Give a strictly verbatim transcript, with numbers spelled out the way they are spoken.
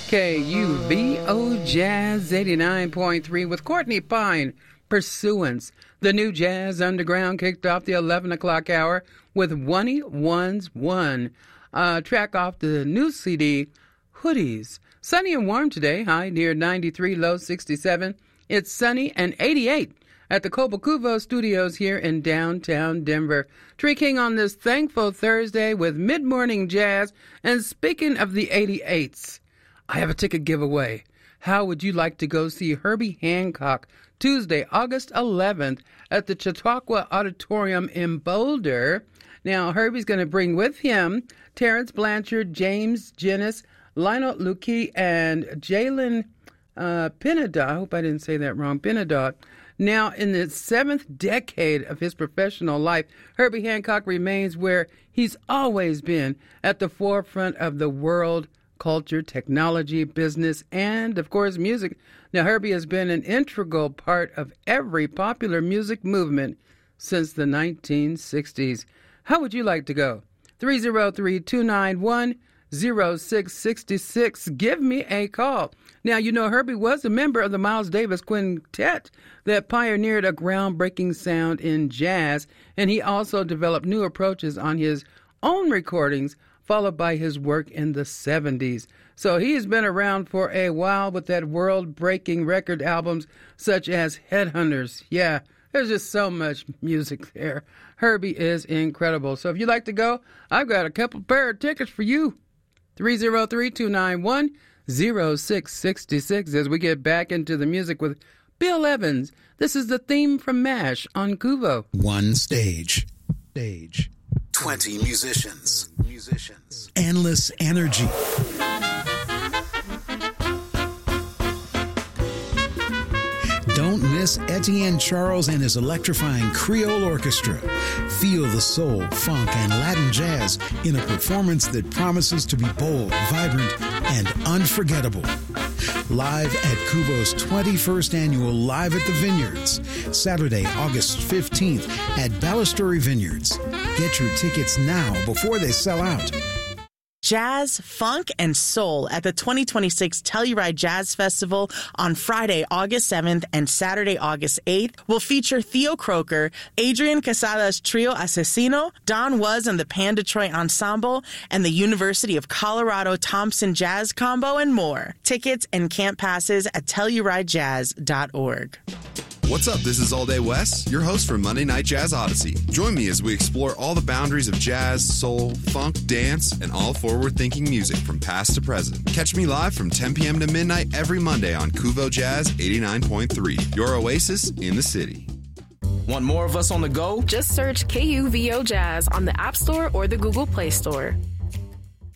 K U V O Jazz eighty-nine point three with Courtney Pine, Pursuance. The new Jazz Underground kicked off the eleven o'clock hour with One One's One, uh, track off the new C D, Hoodies. Sunny and warm today, high near ninety-three, low sixty-seven. It's sunny and eighty-eight at the Cobo Studios here in downtown Denver. Tree King on this thankful Thursday with mid-morning jazz. And speaking of the eighty-eights, I have a ticket giveaway. How would you like to go see Herbie Hancock Tuesday, August eleventh at the Chautauqua Auditorium in Boulder? Now, Herbie's going to bring with him Terrence Blanchard, James Jennis, Lionel Luque, and Jalen uh, Pinedot. I hope I didn't say that wrong. Pinedot. Now, in the seventh decade of his professional life, Herbie Hancock remains where he's always been, at the forefront of the world culture, technology, business, and, of course, music. Now, Herbie has been an integral part of every popular music movement since the nineteen sixties. How would you like to go? three oh three, two nine one, oh six six six. Give me a call. Now, you know, Herbie was a member of the Miles Davis Quintet that pioneered a groundbreaking sound in jazz, and he also developed new approaches on his own recordings, followed by his work in the seventies. So he's been around for a while with that world-breaking record albums such as Headhunters. Yeah, there's just so much music there. Herbie is incredible. So if you'd like to go, I've got a couple pair of tickets for you. three oh three, two nine one, oh six six six as we get back into the music with Bill Evans. This is the theme from MASH on Kuvo. One stage. Stage. twenty musicians. Musicians. Endless energy. Don't miss Etienne Charles and his electrifying Creole Orchestra. Feel the soul, funk, and Latin jazz in a performance that promises to be bold, vibrant, and unforgettable. Live at Kuvo's twenty-first annual Live at the Vineyards, Saturday, August fifteenth at Balustrade Vineyards. Get your tickets now before they sell out. Jazz, funk, and soul at the twenty twenty-six Telluride Jazz Festival on Friday, August seventh and Saturday, August eighth will feature Theo Croker, Adrian Quesada's Trio Asesino, Don Was and the Pan Detroit Ensemble, and the University of Colorado Thompson Jazz Combo, and more. Tickets and camp passes at telluride jazz dot org. What's up? This is All Day Wes, your host for Monday Night Jazz Odyssey. Join me as we explore all the boundaries of jazz, soul, funk, dance, and all forward-thinking music from past to present. Catch me live from ten p.m. to midnight every Monday on Kuvo Jazz eighty-nine point three, your oasis in the city. Want more of us on the go? Just search K U V O Jazz on the App Store or the Google Play Store.